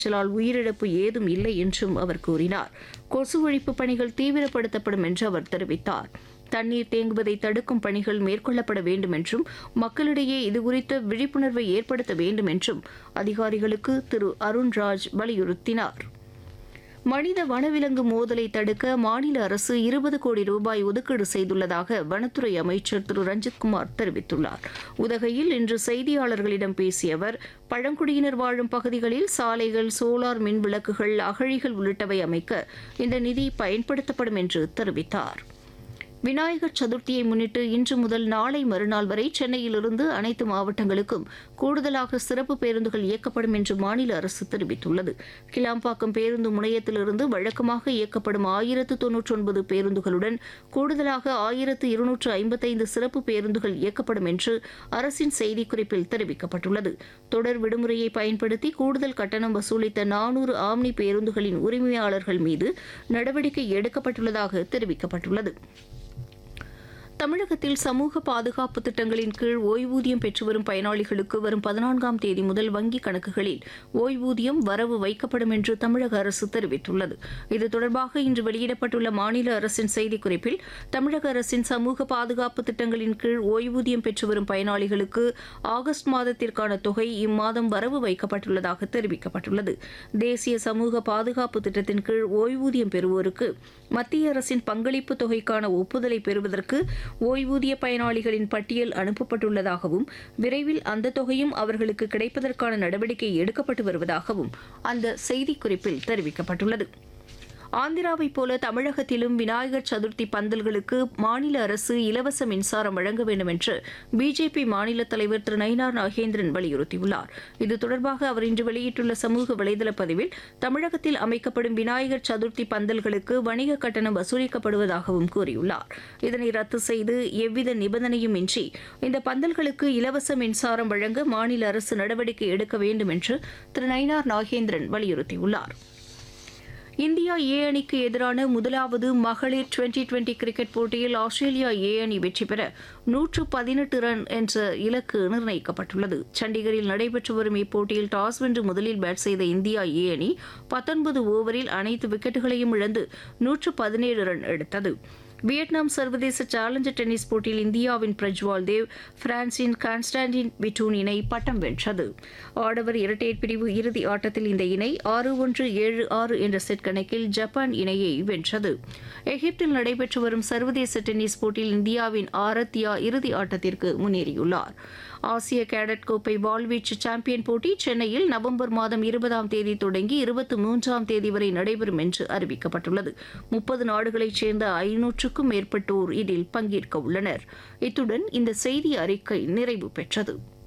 காய்ச்சலால் உயிரிழப்பு ஏதும் இல்லை என்றும் அவர் கூறினார். கொசு ஒழிப்பு பணிகள் தீவிரப்படுத்தப்படும் என்று அவர் தெரிவித்தார். தண்ணீர் தேங்குவதை தடுக்கும் பணிகள் மேற்கொள்ளப்பட வேண்டும் என்றும் மக்களிடையே இதுகுறித்த விழிப்புணர்வை ஏற்படுத்த வேண்டும் என்றும் அதிகாரிகளுக்கு திரு அருண்ராஜ் வலியுறுத்தினார். மனித வனவிலங்கு மோதலை தடுக்க மாநில அரசு 20 கோடி ரூபாய் ஒதுக்கீடு செய்துள்ளதாக வனத்துறை அமைச்சர் திரு ரஞ்சித்குமார் தெரிவித்துள்ளார். உதகையில் இன்று செய்தியாளர்களிடம் பேசிய அவர், பழங்குடியினர் வாழும் பகுதிகளில் சாலைகள், சோலார் மின் விளக்குகள், அகழிகள் உள்ளிட்டவை அமைக்க இந்த நிதி பயன்படுத்தப்படும் என்று தெரிவித்தார். விநாயகர் சதுர்த்தியை முன்னிட்டு இன்று முதல் நாளை மறுநாள் வரை சென்னையிலிருந்து அனைத்து மாவட்டங்களுக்கும் கூடுதலாக சிறப்பு பேருந்துகள் இயக்கப்படும் என்று மாநில அரசு தெரிவித்துள்ளது. கிளாம்பாக்கம் பேருந்து முனையத்திலிருந்து வழக்கமாக இயக்கப்படும் 1099 பேருந்துகளுடன் கூடுதலாக 1255 சிறப்பு பேருந்துகள் இயக்கப்படும் என்று அரசின் செய்திக்குறிப்பில் தெரிவிக்கப்பட்டுள்ளது. தொடர் விடுமுறையை பயன்படுத்தி கூடுதல் கட்டணம் வசூலித்த 400 ஆம்னி பேருந்துகளின் உரிமையாளர்கள் மீது நடவடிக்கை எடுக்கப்பட்டுள்ளதாக தெரிவிக்கப்பட்டுள்ளது. தமிழகத்தில் சமூக பாதுகாப்பு திட்டங்களின் கீழ் ஓய்வூதியம் பெற்று வரும் பயனாளிகளுக்கு வரும் 14ஆம் தேதி முதல் வங்கிக் கணக்குகளில் ஓய்வூதியம் வரவு வைக்கப்படும் என்று தமிழக அரசு தெரிவித்துள்ளது. இது தொடர்பாக இன்று வெளியிடப்பட்டுள்ள மாநில அரசின் செய்திக்குறிப்பில், தமிழக அரசின் சமூக பாதுகாப்பு திட்டங்களின் கீழ் ஓய்வூதியம் பெற்று வரும் பயனாளிகளுக்கு ஆகஸ்ட் மாதத்திற்கான தொகை இம்மாதம் வரவு வைக்கப்பட்டுள்ளதாக தெரிவிக்கப்பட்டுள்ளது. தேசிய சமூக பாதுகாப்பு திட்டத்தின் கீழ் ஓய்வூதியம் பெறுவோருக்கு மத்திய அரசின் பங்களிப்பு தொகைக்கான ஒப்புதலை பெறுவதற்கு ஓய்வூதிய பயனாளிகளின் பட்டியல் அனுப்பப்பட்டுள்ளதாகவும் விரைவில் அந்த தொகையும் அவர்களுக்கு கிடைப்பதற்கான நடவடிக்கை எடுக்கப்பட்டு வருவதாகவும் அந்த செய்திக்குறிப்பில் தெரிவிக்கப்பட்டுள்ளது. ஆந்திராவைப் போல தமிழகத்திலும் விநாயகர் சதுர்த்தி பந்தல்களுக்கு மாநில அரசு இலவச மின்சாரம் வழங்க வேண்டும் என்று பிஜேபி மாநில தலைவர் திரு நயினார் நாகேந்திரன் வலியுறுத்தியுள்ளார். இது தொடர்பாக அவர் இன்று வெளியிட்டுள்ள சமூக வலைதள பதிவில், தமிழகத்தில் அமைக்கப்படும் விநாயகர் சதுர்த்தி பந்தல்களுக்கு வணிக கட்டணம் வசூலிக்கப்படுவதாகவும் கூறியுள்ளார். இதனை ரத்து செய்து எவ்வித நிபந்தனையும் இன்றி இந்த பந்தல்களுக்கு இலவச மின்சாரம் வழங்க மாநில அரசு நடவடிக்கை எடுக்க வேண்டும் என்று திரு நயினார் நாகேந்திரன் வலியுறுத்தியுள்ளார். இந்தியா ஏ அணிக்கு எதிரான முதலாவது மகளிர் 2020 கிரிக்கெட் போட்டியில் ஆஸ்திரேலியா ஏ அணி வெற்றி பெற 118 ரன் என்ற இலக்கு நிர்ணயிக்கப்பட்டுள்ளது. சண்டிகரில் நடைபெற்று வரும் இப்போட்டியில் டாஸ் வென்று முதலில் பேட் செய்த இந்தியா ஏ அணி 19 ஓவரில் அனைத்து விக்கெட்டுகளையும் இழந்து 117 ரன் எடுத்தது. வியட்நாம் சர்வதேச சேலஞ்சர் டென்னிஸ் போட்டியில் இந்தியாவின் பிரஜ்வால் தேவ் பிரான்சின் கான்ஸ்டான்டின் விட்டூன் இணை பட்டம் வென்றது. ஆடவர் இரட்டையர் பிரிவு இறுதி ஆட்டத்தில் இந்த இணை 6-1, 7-6 என்ற செட் கணக்கில் ஜப்பான் இணையை வென்றது. எகிப்தில் நடைபெற்று வரும் சர்வதேச டென்னிஸ் போட்டியில் இந்தியாவின் ஆரத்யா இறுதி ஆட்டத்திற்கு முன்னேறியுள்ளார். ஆசிய கேடட் கோப்பை வாள்வீச்சு சாம்பியன் போட்டி சென்னையில் நவம்பர் மாதம் 20ஆம் தேதி தொடங்கி 23ஆம் தேதி வரை நடைபெறும் என்று அறிவிக்கப்பட்டுள்ளது. 30 நாடுகளைச் சேர்ந்த 500க்கும் மேற்பட்டோர் இதில் பங்கேற்க உள்ளனர். இத்துடன் இந்த செய்தி அறிக்கை நிறைவு பெற்றது.